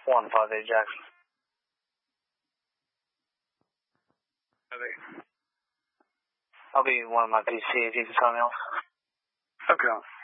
158 Jackson. I'll be one of my PC if you can tell me else. Okay.